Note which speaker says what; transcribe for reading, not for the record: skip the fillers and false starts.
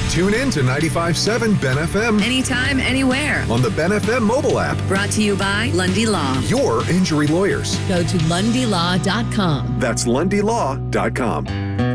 Speaker 1: Tune in to 95.7 Ben FM
Speaker 2: Anytime, anywhere.
Speaker 1: on the Ben FM mobile app.
Speaker 2: Brought to you by Lundy Law.
Speaker 1: Your injury lawyers.
Speaker 3: Go to LundyLaw.com.
Speaker 1: That's LundyLaw.com.